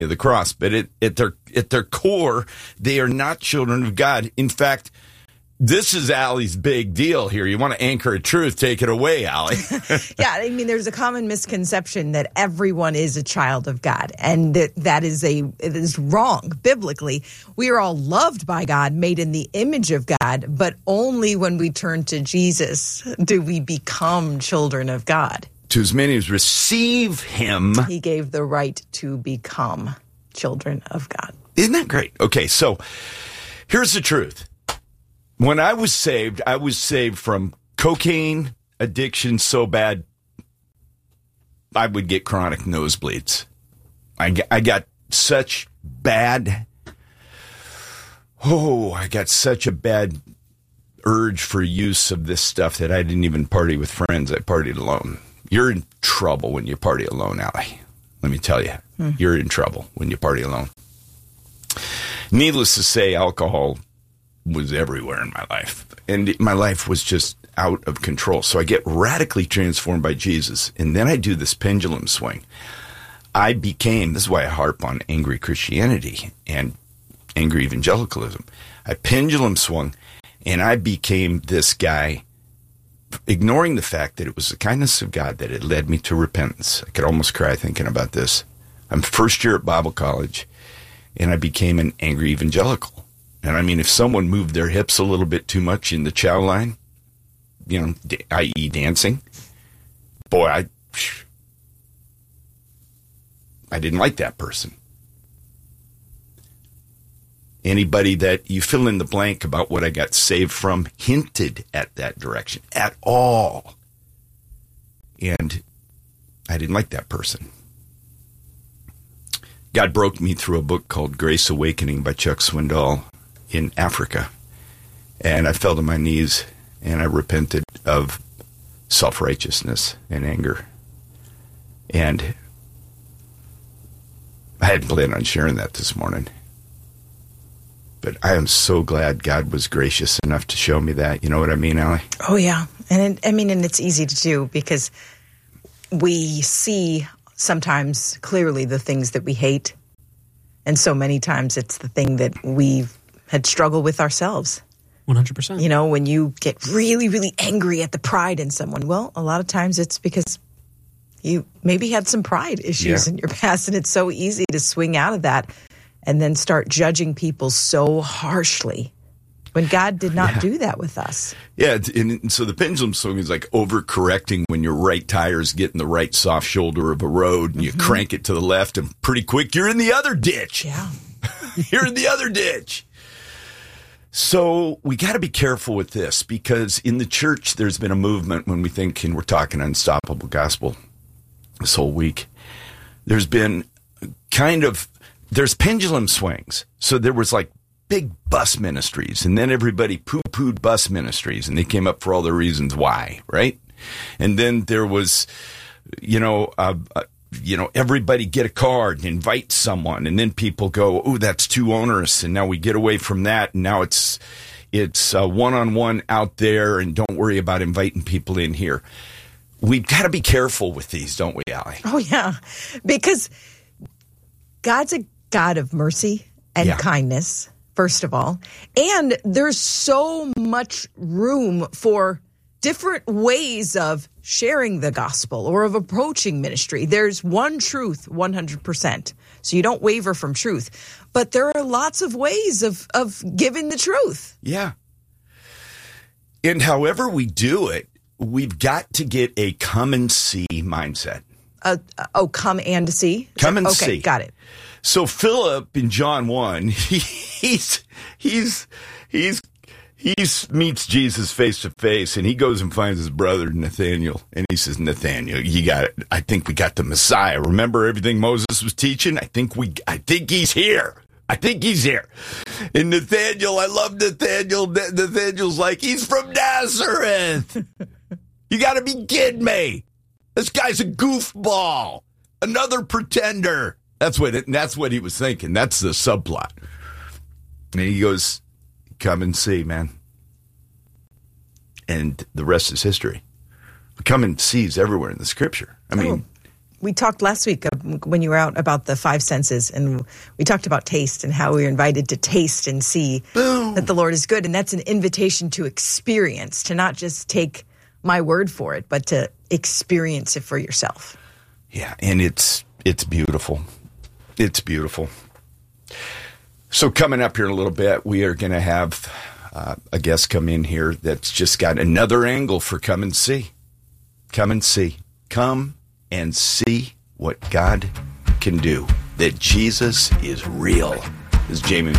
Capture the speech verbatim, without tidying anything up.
of the cross. But it, at their at their core, they are not children of God. In fact, this is Allie's big deal here. You want to anchor a truth, take it away, Allie. Yeah, I mean, there's a common misconception that everyone is a child of God, and that that is a it is wrong biblically. We are all loved by God, made in the image of God, but only when we turn to Jesus do we become children of God. To as many as receive him, he gave the right to become children of God. Isn't that great? Okay, so here's the truth. When I was saved, I was saved from cocaine addiction so bad, I would get chronic nosebleeds. I, I got such bad, oh, I got such a bad urge for use of this stuff that I didn't even party with friends. I partied alone. You're in trouble when you party alone, Allie. Let me tell you, hmm. You're in trouble when you party alone. Needless to say, alcohol was everywhere in my life, and my life was just out of control. So I get radically transformed by Jesus, and then I do this pendulum swing. I became, this is why I harp on angry Christianity and angry evangelicalism. I pendulum swung, and I became this guy, ignoring the fact that it was the kindness of God that had led me to repentance. I could almost cry thinking about this. I'm first year at Bible college, and I became an angry evangelical. And I mean, if someone moved their hips a little bit too much in the chow line, you know, that is dancing, boy, I, I didn't like that person. Anybody that you fill in the blank about what I got saved from hinted at that direction at all. And I didn't like that person. God broke me through a book called Grace Awakening by Chuck Swindoll in Africa, and I fell to my knees and I repented of self-righteousness and anger, and I hadn't planned on sharing that this morning, but I am so glad God was gracious enough to show me that. You know what I mean, Allie? Oh yeah, and it, I mean, and it's easy to do because we see sometimes clearly the things that we hate, and so many times it's the thing that we've had struggled with ourselves. one hundred percent. You know, when you get really, really angry at the pride in someone, well, a lot of times it's because you maybe had some pride issues yeah. in your past, and it's so easy to swing out of that and then start judging people so harshly when God did not yeah. do that with us. Yeah, and so the pendulum swing is like overcorrecting when your right tire's getting the right soft shoulder of a road, and you mm-hmm. crank it to the left, and pretty quick you're in the other ditch. Yeah. You're in the other ditch. So we got to be careful with this, because in the church there's been a movement when we think, and we're talking Unstoppable Gospel this whole week, there's been kind of, there's pendulum swings. So there was like big bus ministries, and then everybody poo-pooed bus ministries, and they came up for all the reasons why, right? And then there was, you know, uh, uh, you know, everybody get a card and invite someone, and then people go, oh, that's too onerous, and now we get away from that, and now it's it's uh, one-on-one out there, and don't worry about inviting people in here. We've got to be careful with these, don't we, Allie? Oh, yeah, because God's a God of mercy and yeah. kindness, first of all, and there's so much room for different ways of sharing the gospel or of approaching ministry. There's one truth, one hundred percent. So you don't waver from truth. But there are lots of ways of, of giving the truth. Yeah. And however we do it, we've got to get a come and see mindset. Uh, oh, come and see? Come and okay, see. Okay, got it. So Philip in John one, he, he's, he's, he's, He meets Jesus face to face, and he goes and finds his brother Nathaniel, and he says, "Nathaniel, you got it. I think we got the Messiah. Remember everything Moses was teaching? I think we, I think he's here. I think he's here." And Nathaniel, I love Nathaniel. Nathaniel's like, "He's from Nazareth. You got to be kidding me. This guy's a goofball, another pretender." That's what it, that's what he was thinking. That's the subplot. And he goes, "Come and see, man." And the rest is history. Come and see is everywhere in the scripture. I mean, oh. we talked last week when you were out about the five senses, and we talked about taste and how we were invited to taste and see Boom. That the Lord is good. And that's an invitation to experience, to not just take my word for it, but to experience it for yourself. Yeah, and it's it's beautiful. It's beautiful. So coming up here in a little bit, we are going to have uh, a guest come in here that's just got another angle for come and see. Come and see. Come and see what God can do. That Jesus is real. This is Jamie